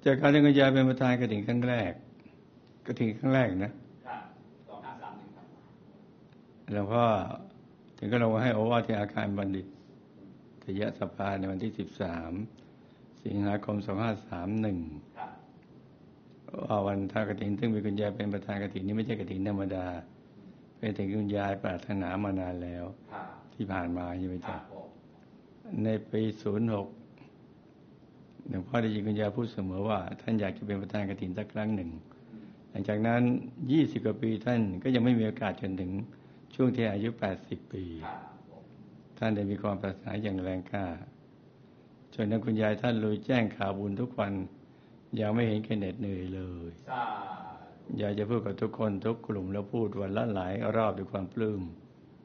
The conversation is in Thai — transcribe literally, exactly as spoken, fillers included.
จากการที่คุณยายเป็นประธานกฐินครั้งแรกกฐินครั้งแรกนะสองห้าสามหนึ่งครับหลวงพ่อถึงก็ลงให้โอวาทที่อาคารบัณฑิตยสภาในวันที่สิบสามสิงหาคมสองห้าสามหนึ่งว่าวันทากฐินซึ่งมีคุณยายเป็นประธานกฐินนี้ไม่ใช่กฐินธรรมดาเป็นถึงคุณยายปรารถนามานานแล้วที่ผ่านมาใช่ไหมจ๊ะในปีศูนย์หกหลวงพ่อได้ยินคุณยายพูดเสมอว่าท่านอยากจะเป็นประธานกฐินสักครั้งหนึ่งหลังจากนั้นยี่สิบกว่าปีท่านก็ยังไม่มีโอกาสจนถึงช่วงที่อายุแปดสิบปีท่านได้มีความปรารถนาอย่างแรงกล้าจนนั้นคุณยายท่านลุยแจ้งข่าวบุญทุกวันยังไม่เห็นแก่เหน็ดเหนื่อยเลยอยากจะพูดกับทุกคนทุกกลุ่มแล้วพูดวันละหลายรอบด้วยความปลื้ม